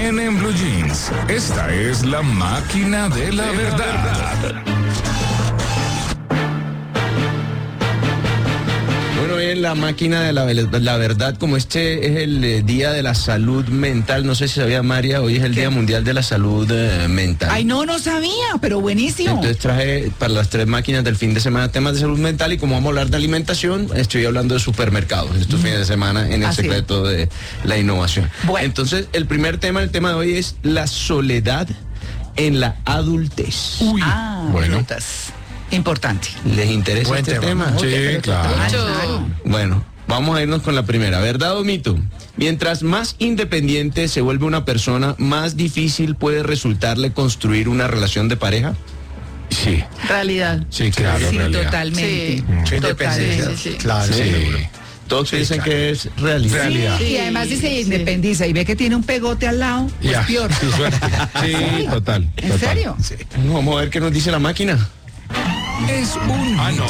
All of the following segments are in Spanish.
En Blue Jeans, esta es la máquina de la verdad. Bueno, bien, la máquina de la verdad, como este es el Día de la Salud Mental, no sé si sabía, María, hoy es el Día Mundial de la Salud Mental. Ay, no sabía, pero buenísimo. Entonces traje para las 3 máquinas del fin de semana temas de salud mental, y como vamos a hablar de alimentación, estoy hablando de supermercados estos fines de semana en el Así secreto de la innovación. Bueno. Entonces, el tema de hoy es la soledad en la adultez. Uy, bueno. Frutas. Importante. ¿Les interesa Buen este tema? Sí, claro. Claro. Bueno, vamos a irnos con la primera. ¿Verdad o mito? Mientras más independiente se vuelve una persona, más difícil puede resultarle construir una relación de pareja. Sí, Realidad. sí, claro, Sí, realidad. totalmente. Sí, independencia. Sí. Claro, Sí. seguro. Todos dicen que es realidad. Realidad. Sí, y además si se independiza y ve que tiene un pegote al lado, pues Ya, peor. tu suerte. Sí, total. ¿En total. serio? Vamos a ver qué nos dice la máquina. Es un mito.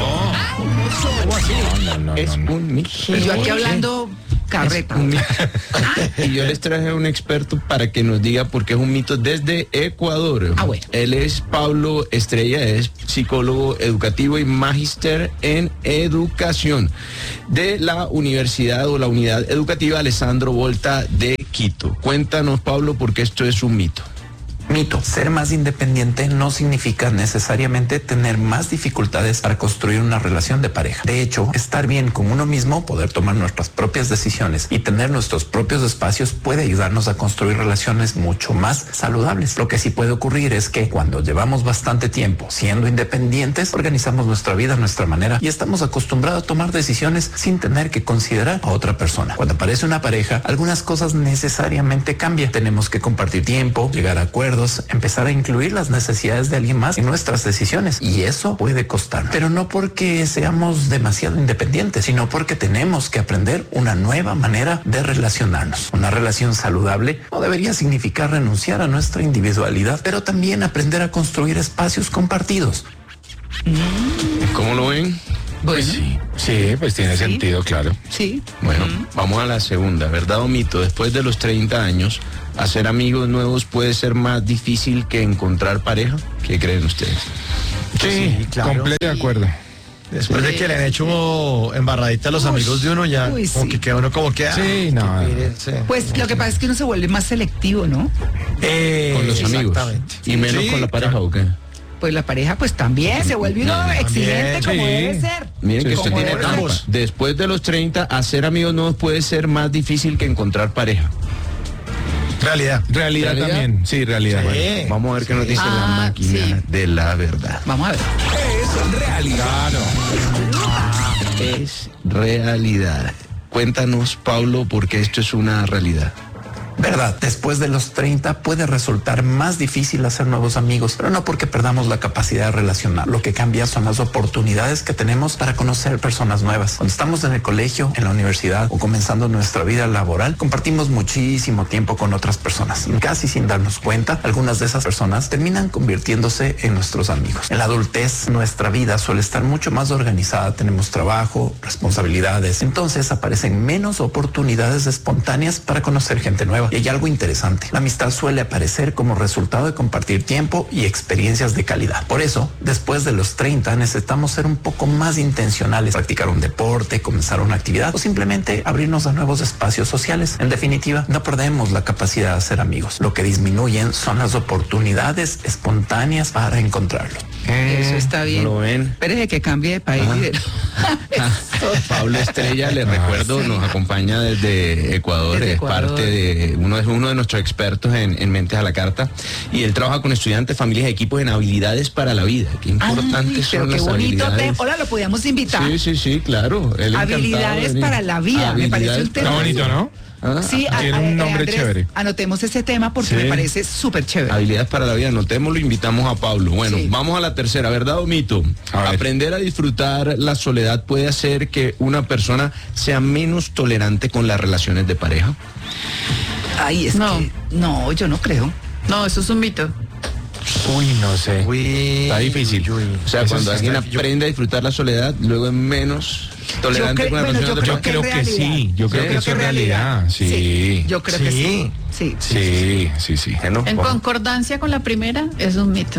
No, Es no. un mito. Y yo aquí hablando carreta. Un mito. Y yo les traje a un experto para que nos diga por qué es un mito desde Ecuador. Ah, bueno. Él es Pablo Estrella, es psicólogo educativo y magíster en educación de la universidad o la unidad educativa Alessandro Volta de Quito. Cuéntanos, Pablo, por qué esto es un mito. Mito. Ser más independiente no significa necesariamente tener más dificultades para construir una relación de pareja. De hecho, estar bien con uno mismo, poder tomar nuestras propias decisiones y tener nuestros propios espacios puede ayudarnos a construir relaciones mucho más saludables. Lo que sí puede ocurrir es que cuando llevamos bastante tiempo siendo independientes, organizamos nuestra vida a nuestra manera y estamos acostumbrados a tomar decisiones sin tener que considerar a otra persona. Cuando aparece una pareja, algunas cosas necesariamente cambian. Tenemos que compartir tiempo, llegar a acuerdos, empezar a incluir las necesidades de alguien más en nuestras decisiones, y eso puede costar, pero no porque seamos demasiado independientes, sino porque tenemos que aprender una nueva manera de relacionarnos. Una relación saludable no debería significar renunciar a nuestra individualidad, pero también aprender a construir espacios compartidos. ¿Cómo lo ven? Pues sí, sí, pues tiene sentido, claro. Sí. Bueno, vamos a la segunda. ¿Verdad o mito? Después de los 30 años, hacer amigos nuevos puede ser más difícil que encontrar pareja. ¿Qué creen ustedes? Sí, claro. completo de acuerdo. Después de que le han hecho embarradita a los amigos de uno, ya Uy, como sí. que queda uno como que... Sí, no. Pues lo que pasa es que uno se vuelve más selectivo, ¿no? Con los amigos. Exactamente. Y menos Sí, con la pareja, claro. ¿o qué? Pues la pareja pues también se vuelve uno exigente también, como sí. debe ser. Miren que Sí, usted como tiene debe trampa. ambos. Después de los 30, hacer amigos nuevos puede ser más difícil que encontrar pareja. Realidad. Realidad ¿Realidad? también. Sí, realidad. Sí. Vamos a ver qué nos dice la máquina sí. de la verdad. Vamos a ver. Es realidad. Es realidad. Cuéntanos, Pablo, porque esto es una realidad. ¿Verdad? Después de los 30 puede resultar más difícil hacer nuevos amigos, pero no porque perdamos la capacidad de relacionar. Lo que cambia son las oportunidades que tenemos para conocer personas nuevas. Cuando estamos en el colegio, en la universidad o comenzando nuestra vida laboral, compartimos muchísimo tiempo con otras personas. Casi sin darnos cuenta, algunas de esas personas terminan convirtiéndose en nuestros amigos. En la adultez, nuestra vida suele estar mucho más organizada. Tenemos trabajo, responsabilidades. Entonces aparecen menos oportunidades espontáneas para conocer gente nueva. Y hay algo interesante. La amistad suele aparecer como resultado de compartir tiempo y experiencias de calidad. Por eso, después de los 30, necesitamos ser un poco más intencionales, practicar un deporte, comenzar una actividad o simplemente abrirnos a nuevos espacios sociales. En definitiva, no perdemos la capacidad de hacer amigos. Lo que disminuyen son las oportunidades espontáneas para encontrarlos. Eso está bien. ¿Lo ven? Espérese que cambie de país. Pablo Estrella, le recuerdo, nos acompaña desde Ecuador, Desde es Ecuador. parte de uno de nuestros expertos en Mentes a la Carta, y él trabaja con estudiantes, familias y equipos en habilidades para la vida. Qué importantes Pero son qué las bonito habilidades. tema. Hola, lo podíamos invitar. Sí, claro. Él encantado de Habilidades venir. para la vida. Me parece un Habilidades tema. Está bonito, ¿no? Sí, Tiene un nombre Andrés, chévere. Anotemos ese tema porque Sí. me parece súper chévere. Habilidades para la vida, anotémoslo, invitamos a Pablo. Bueno, Sí. vamos a la tercera, ¿verdad o mito? A ver. Aprender a disfrutar la soledad puede hacer que una persona sea menos tolerante con las relaciones de pareja. Ay, es No. que no, yo no creo. No, eso es un mito. Uy, no sé. Uy, Está difícil. uy. O sea, Eso cuando sí alguien está- aprende a disfrutar la soledad, luego es menos tolerante Yo con las creo- bueno, relaciones de yo pareja. Yo creo que sí, yo creo que eso es realidad. Sí. Yo creo que sí. Sí. Sí. Bueno, En vamos concordancia con la primera, es un mito.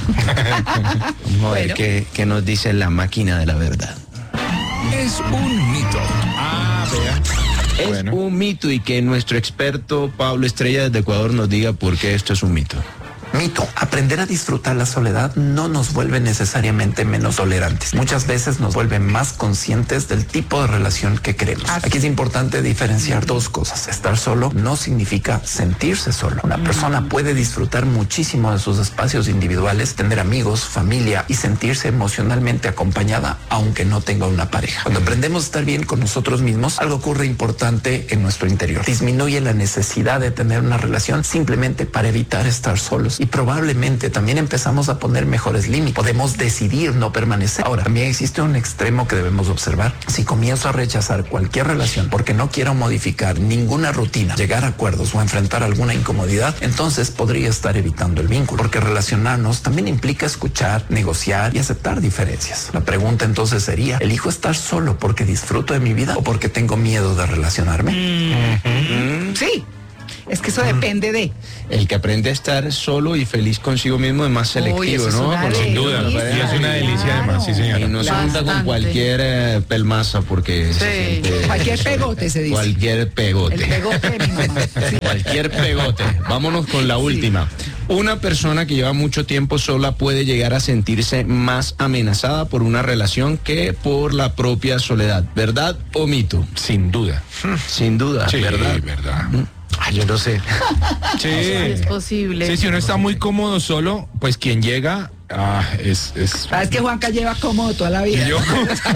a ver Bueno. qué nos dice la máquina de la verdad. Es un mito. Es Bueno. un mito, y que nuestro experto Pablo Estrella desde Ecuador nos diga por qué esto es un mito. Mito. Aprender a disfrutar la soledad no nos vuelve necesariamente menos tolerantes. Muchas veces nos vuelve más conscientes del tipo de relación que queremos. Aquí es importante diferenciar dos cosas. Estar solo no significa sentirse solo. Una persona puede disfrutar muchísimo de sus espacios individuales, tener amigos, familia y sentirse emocionalmente acompañada aunque no tenga una pareja. Cuando aprendemos a estar bien con nosotros mismos, algo ocurre importante en nuestro interior. Disminuye la necesidad de tener una relación simplemente para evitar estar solos. Y probablemente también empezamos a poner mejores límites. Podemos decidir no permanecer. Ahora, también existe un extremo que debemos observar. Si comienzo a rechazar cualquier relación porque no quiero modificar ninguna rutina, llegar a acuerdos o enfrentar alguna incomodidad, entonces podría estar evitando el vínculo. Porque relacionarnos también implica escuchar, negociar y aceptar diferencias. La pregunta entonces sería, ¿elijo estar solo porque disfruto de mi vida o porque tengo miedo de relacionarme? Sí. Es que eso depende de. El que aprende a estar solo y feliz consigo mismo es más selectivo, eso es ¿no? una Porque Sin duda, delicia, y es una delicia además, sí y señora. no se junta con Bastante. cualquier pelmaza porque se Sí. siente- Cualquier pegote se dice. Cualquier pegote. El pegote de mi mamá. Sí. Cualquier pegote. Vámonos con la última. Una persona que lleva mucho tiempo sola puede llegar a sentirse más amenazada por una relación que por la propia soledad. ¿Verdad o mito? Sin duda. Sin duda, Sí, ¿verdad? verdad. Yo no sé. Sí. Es posible. Sí, si uno está muy cómodo solo, pues quien llega es Sabes que Juanca lleva cómodo toda la vida. yo,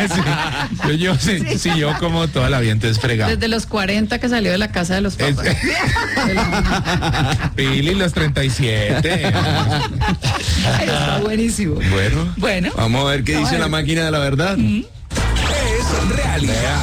sí, yo como toda la vida, entonces fregado. Desde los 40 que salió de la casa de los papás. Pili, los 37. Está buenísimo. Bueno. Vamos a ver qué dice la máquina de la verdad. Es realidad.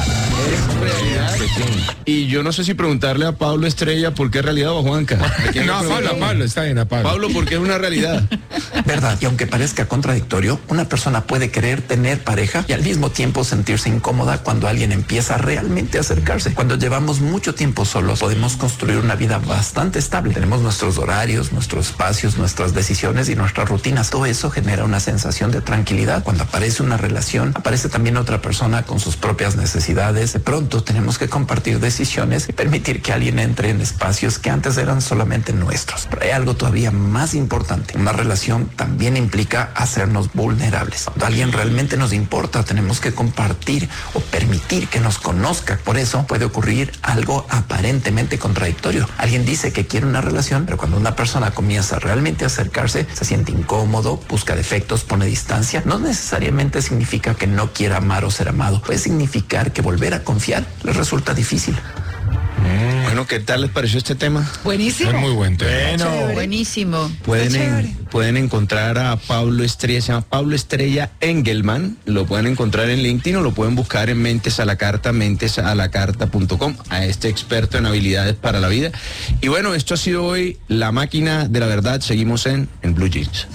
Y yo no sé si preguntarle a Pablo Estrella por qué es realidad o a Juanca. ¿A quién le No, pregunto? Pablo, está bien, a Pablo. Pablo, ¿por qué es una realidad? ¿Verdad? Y aunque parezca contradictorio, una persona puede querer tener pareja y al mismo tiempo sentirse incómoda cuando alguien empieza realmente a acercarse. Cuando llevamos mucho tiempo solos, podemos construir una vida bastante estable. Tenemos nuestros horarios, nuestros espacios, nuestras decisiones y nuestras rutinas. Todo eso genera una sensación de tranquilidad. Cuando aparece una relación, aparece también otra persona con sus propias necesidades. De pronto tenemos que compartir decisiones y permitir que alguien entre en espacios que antes eran solamente nuestros. Pero hay algo todavía más importante. Una relación también implica hacernos vulnerables. Cuando alguien realmente nos importa, tenemos que compartir o permitir que nos conozca. Por eso puede ocurrir algo aparentemente contradictorio. Alguien dice que quiere una relación, pero cuando una persona comienza realmente a acercarse, se siente incómodo, busca defectos, pone distancia. No necesariamente significa que no quiera amar o ser amado. Puede significar que volver a confiar le resulta difícil. Bueno, ¿qué tal les pareció este tema? Buenísimo. Es muy buen tema. Bueno, Buenísimo. Pueden encontrar a Pablo Estrella, se llama Pablo Estrella Engelman, lo pueden encontrar en LinkedIn o lo pueden buscar en Mentes a la Carta, mentesalacarta.com, a este experto en habilidades para la vida. Y bueno, esto ha sido hoy La Máquina de la Verdad. Seguimos en Blue Jeans.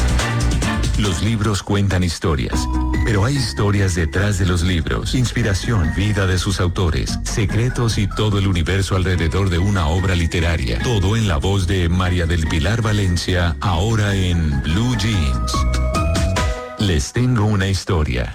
Los libros cuentan historias, pero hay historias detrás de los libros, inspiración, vida de sus autores, secretos y todo el universo alrededor de una obra literaria. Todo en la voz de María del Pilar Valencia, ahora en Blue Jeans. Les tengo una historia.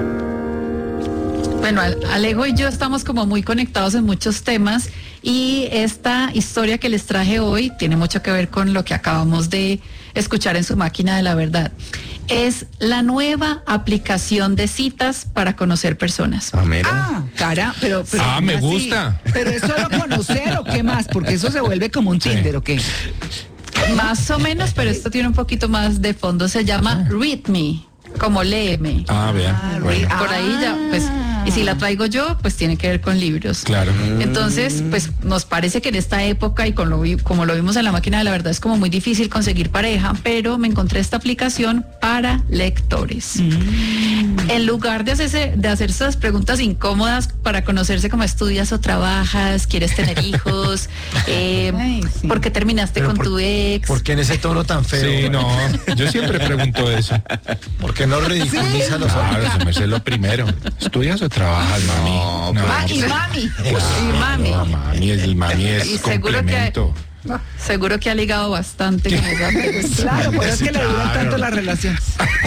Bueno, Alejo y yo estamos como muy conectados en muchos temas y esta historia que les traje hoy tiene mucho que ver con lo que acabamos de escuchar en su máquina de la verdad. Es la nueva aplicación de citas para conocer personas. Cara, pero Me así, gusta. Pero es solo conocer o qué más, porque eso se vuelve como un Tinder o qué. Más o menos, pero esto tiene un poquito más de fondo. Se llama Read Me, como léeme. Vean. Bueno, Por ahí ya, pues, y si la traigo yo, pues tiene que ver con libros. claro. Entonces, pues nos parece que en esta época y como lo vimos en la máquina de la verdad es como muy difícil conseguir pareja, pero me encontré esta aplicación para lectores. En lugar de hacerse esas preguntas incómodas para conocerse cómo estudias o trabajas, quieres tener hijos, Ay, sí. ¿por qué terminaste Pero con tu ex? ¿por qué en ese tono tan feo? Sí, no, yo siempre pregunto eso. ¿Por qué no ridiculiza a los Claro, hombres? se me hace lo primero. ¿Estudias o trabajas, mami. No, No, Y mami. No, mami es Y seguro complemento. Seguro que ha ligado bastante con esa pregunta. Claro, por eso es Sí, que le dura claro. tanto la relación.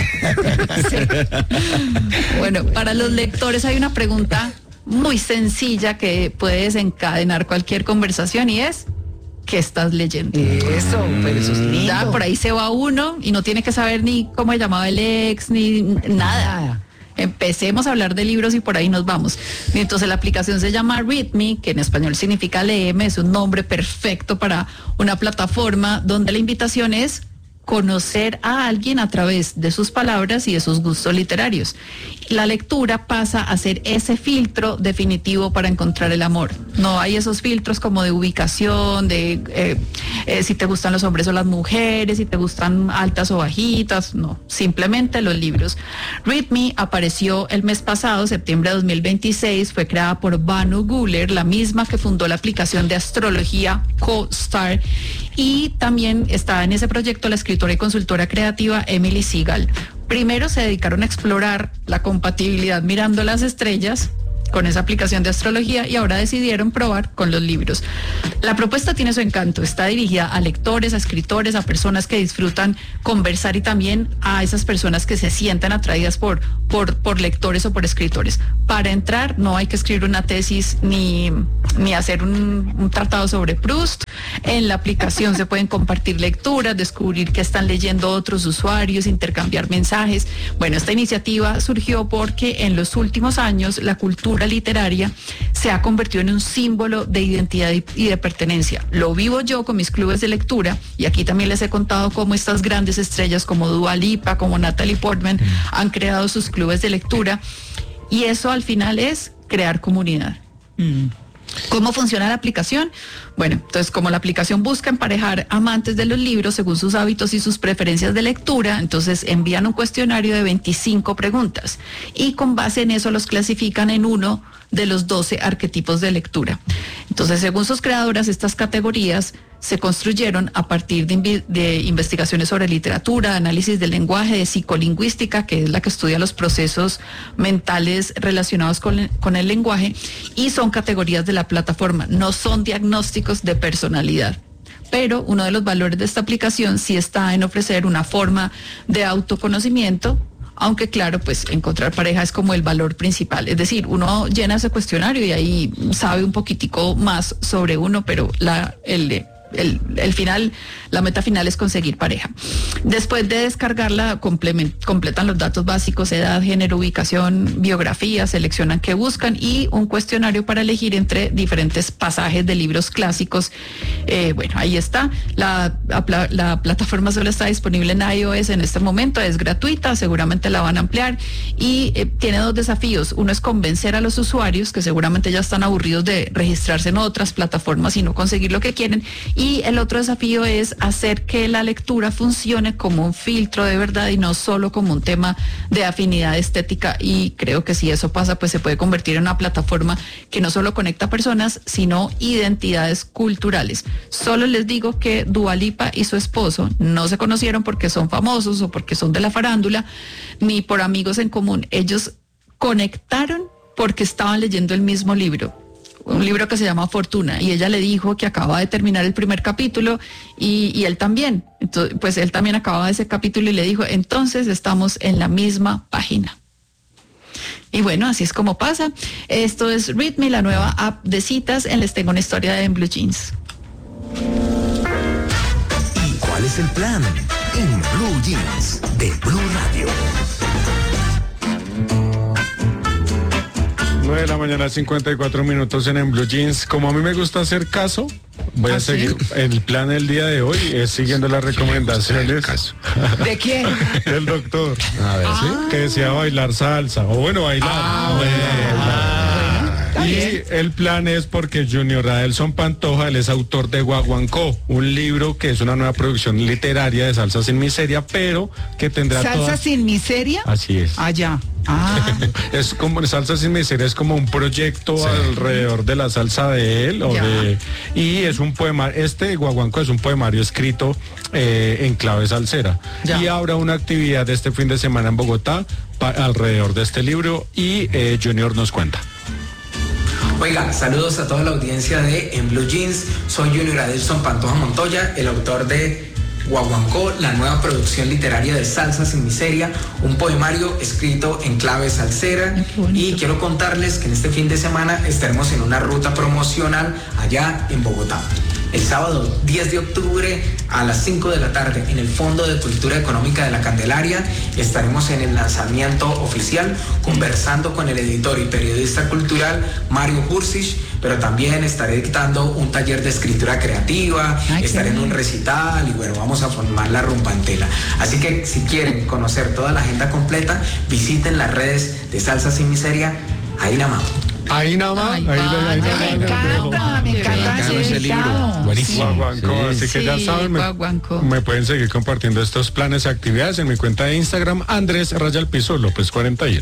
Bueno, para los lectores hay una pregunta muy sencilla que puede desencadenar cualquier conversación y es: ¿qué estás leyendo? Eso, pero eso es lindo. Ya, por ahí se va uno y no tiene que saber ni cómo se llamaba el ex, ni nada. Empecemos a hablar de libros y por ahí nos vamos. Y entonces la aplicación se llama Read Me, que en español significa léeme, es un nombre perfecto para una plataforma donde la invitación es conocer a alguien a través de sus palabras y de sus gustos literarios. La lectura pasa a ser ese filtro definitivo para encontrar el amor. No hay esos filtros como de ubicación, de si te gustan los hombres o las mujeres, si te gustan altas o bajitas, no, simplemente los libros. Read Me apareció el mes pasado, septiembre de 2026, fue creada por Banu Guler, la misma que fundó la aplicación de astrología CoStar, y también está en ese proyecto la escritora y consultora creativa Emily Segal. Primero se dedicaron a explorar la compatibilidad mirando las estrellas con esa aplicación de astrología y ahora decidieron probar con los libros. La propuesta tiene su encanto, está dirigida a lectores, a escritores, a personas que disfrutan conversar y también a esas personas que se sientan atraídas por lectores o por escritores. Para entrar no hay que escribir una tesis ni hacer un tratado sobre Proust. En la aplicación se pueden compartir lecturas, descubrir qué están leyendo otros usuarios, intercambiar mensajes. Bueno, esta iniciativa surgió porque en los últimos años la cultura literaria se ha convertido en un símbolo de identidad y de pertenencia. Lo vivo yo con mis clubes de lectura y aquí también les he contado cómo estas grandes estrellas como Dua Lipa, como Natalie Portman han creado sus clubes de lectura y eso al final es crear comunidad. ¿Cómo funciona la aplicación? Bueno, entonces como la aplicación busca emparejar amantes de los libros según sus hábitos y sus preferencias de lectura, entonces envían un cuestionario de 25 preguntas y con base en eso los clasifican en uno de los 12 arquetipos de lectura. Entonces, según sus creadoras, estas categorías se construyeron a partir de investigaciones sobre literatura, análisis del lenguaje, de psicolingüística, que es la que estudia los procesos mentales relacionados con el lenguaje, y son categorías de la plataforma, no son diagnósticos de personalidad. Pero uno de los valores de esta aplicación sí está en ofrecer una forma de autoconocimiento, aunque claro, pues encontrar pareja es como el valor principal. Es decir, uno llena ese cuestionario y ahí sabe un poquitico más sobre uno, pero el final, la meta final es conseguir pareja. Después de descargarla, completan los datos básicos: edad, género, ubicación, biografía, seleccionan qué buscan y un cuestionario para elegir entre diferentes pasajes de libros clásicos. Bueno, ahí está. La plataforma solo está disponible en iOS en este momento, es gratuita, seguramente la van a ampliar y tiene dos desafíos. Uno es convencer a los usuarios que seguramente ya están aburridos de registrarse en otras plataformas y no conseguir lo que quieren. Y el otro desafío es hacer que la lectura funcione como un filtro de verdad y no solo como un tema de afinidad estética. Y creo que si eso pasa, pues se puede convertir en una plataforma que no solo conecta personas, sino identidades culturales. Solo les digo que Dua Lipa y su esposo no se conocieron porque son famosos o porque son de la farándula, ni por amigos en común. Ellos conectaron porque estaban leyendo el mismo libro. Un libro que se llama Fortuna, y ella le dijo que acaba de terminar el primer capítulo y él también. Entonces, pues él también acababa ese capítulo y le dijo, entonces estamos en la misma página. Y bueno, así es como pasa. Esto es Read Me, la nueva app de citas en Les Tengo una Historia en Blue Jeans. ¿Y cuál es el plan? En Blue Jeans de Blue Radio. 9 de la mañana, 54 minutos en Blue Jeans. Como a mí me gusta hacer caso, voy a seguir. El plan del día de hoy es siguiendo las recomendaciones. ¿De quién? Del doctor. A ver, ¿Sí? Que decía bailar salsa. O bueno, bailar. Y bien. el plan es porque Junior Adelson Pantoja, él es autor de Guaguancó, un libro que es una nueva producción literaria de Salsa sin Miseria, pero que tendrá ¿Salsa todas... sin miseria? Así es. Allá. Ah, Es como Salsa sin Miseria, es como un proyecto alrededor de la salsa de él Ya. y es un poema, Guaguancó es un poemario escrito en clave salsera. Ya. Y habrá una actividad de este fin de semana en Bogotá alrededor de este libro y Junior nos cuenta. Oiga, saludos a toda la audiencia de En Blue Jeans. Soy Junior Adelson Pantoja Montoya, el autor de Guaguancó, la nueva producción literaria de Salsa sin Miseria, un poemario escrito en clave salsera. Y quiero contarles que en este fin de semana estaremos en una ruta promocional allá en Bogotá. El sábado 10 de octubre a las 5 de la tarde en el Fondo de Cultura Económica de la Candelaria estaremos en el lanzamiento oficial conversando con el editor y periodista cultural Mario Hursich, pero también estaré dictando un taller de escritura creativa, estaré en un recital y bueno, vamos a formar la rumbantela. Así que si quieren conocer toda la agenda completa, visiten las redes de Salsa sin Miseria, ahí nada más. Ahí nada más. Ay, ahí me encanta Bacano ese libro. Buenísimo. Guaguancó, Sí. así que ya Sí, saben, Guaguancó. me pueden seguir compartiendo estos planes y actividades en mi cuenta de Instagram, Andrés Raya al Piso López 41.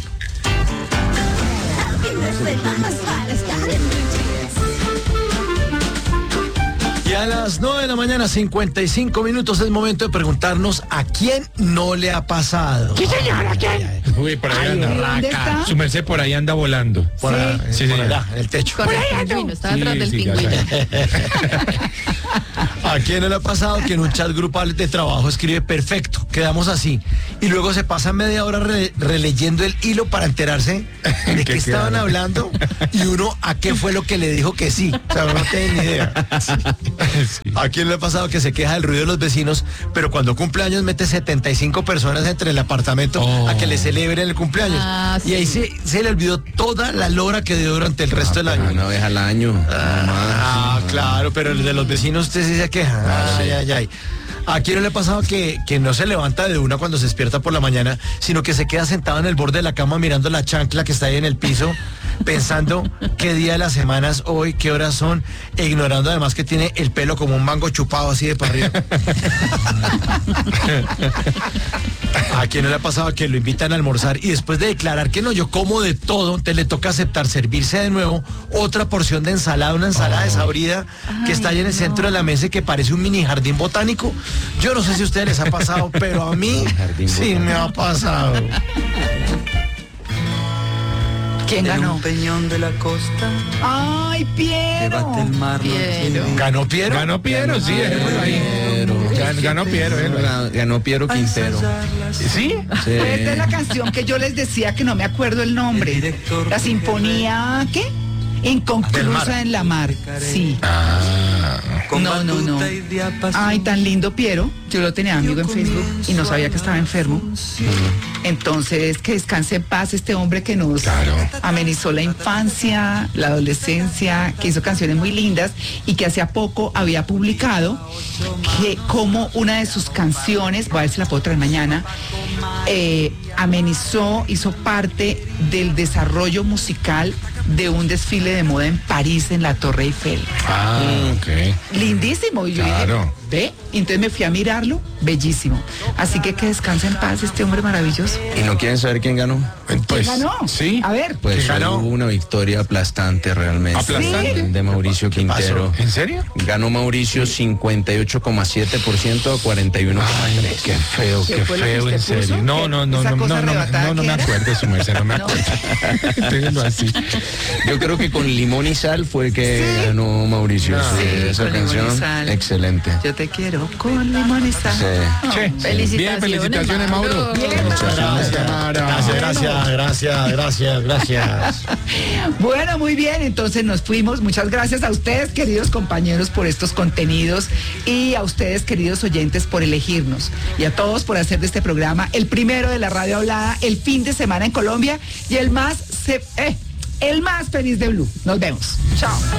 Y a las 9 de la mañana, 55 minutos, es momento de preguntarnos a quién no le ha pasado. Sí, señora, ¿quién? Uy, por ahí Ay, anda. ¿dónde está? Su merced por ahí anda volando. Por, Sí, por señor. allá, en el techo. Con el pingüino, está detrás del sí, ya pingüino. ¿A quién no le ha pasado que en un chat grupal de trabajo escribe perfecto, quedamos así, y luego se pasa media hora releyendo el hilo para enterarse de qué estaban hablando y uno a qué fue lo que le dijo que sí? O sea, no tiene ni idea. ¿A quién le ha pasado que se queja del ruido de los vecinos, pero cuando cumple años mete 75 personas entre el apartamento a que le celebren el cumpleaños? Ah, Y ahí se le olvidó toda la lora que dio durante el resto del año. Una vez al año. Claro, pero el de los vecinos usted sí se queja. Ay, ay, ay. ¿A quién no le ha pasado que no se levanta de una cuando se despierta por la mañana, sino que se queda sentado en el borde de la cama mirando la chancla que está ahí en el piso, pensando qué día de la semana es hoy, qué horas son, e ignorando además que tiene el pelo como un mango chupado así de para arriba? ¿A quién no le ha pasado que lo invitan a almorzar y después de declarar que no, yo como de todo, te le toca aceptar servirse de nuevo otra porción de ensalada, una ensalada desabrida que está ahí en el centro de la mesa y que parece un mini jardín botánico? Yo no sé si a ustedes les ha pasado, pero a mí sí me ha pasado. ¿Quién ganó? Un peñón de la costa, Ay, que bate Piero. el mar. Piero. ¿Ganó Piero? Ganó Piero, sí, dejémoslo ahí. Ganó Piero, Ganó Piero Quintero. ¿Sí? Sí. Esta es la canción que yo les decía que no me acuerdo el nombre. La sinfonía, ¿qué? Del mar. Inconclusa en la mar. Sí. No. Ay, tan lindo Piero. Yo lo tenía amigo en Facebook y no sabía que estaba enfermo. Entonces, que descanse en paz este hombre que nos amenizó la infancia, la adolescencia, que hizo canciones muy lindas y que hace poco había publicado que como una de sus canciones, voy a ver si la puedo traer mañana, amenizó, hizo parte del desarrollo musical de un desfile de moda en París, en la Torre Eiffel. Ok. Lindísimo. Y yo Claro. dije, ve, y entonces me fui a mirarlo, bellísimo. Así que descanse en paz este hombre maravilloso. ¿Y no quieren saber quién ganó? Pues, ¿Ganó? sí. A ver. Pues ¿Quién ganó? hubo una victoria aplastante realmente. ¿Aplastante? De Mauricio Quintero. ¿En serio? Ganó Mauricio 58,7% a 41,3%. Qué feo, ¿Qué qué fue lo que feo, usted en serio. puso? No, ¿Esa cosa arrebatada no que me era? acuerdo, su merced, no me acuerdo. Déjenlo así. Yo creo que con Limón y Sal fue que ganó Mauricio. Sí, Esa con Limón y canción, Sal. excelente. Yo te quiero con limón y sal. Sí. Felicitaciones, Bien, felicitaciones, Mauro. Gracias. Bueno, muy bien, entonces nos fuimos. Muchas gracias a ustedes, queridos compañeros, por estos contenidos y a ustedes, queridos oyentes, por elegirnos y a todos por hacer de este programa el primero de la radio hablada, el fin de semana en Colombia y el más feliz de Blue. Nos vemos. Chao.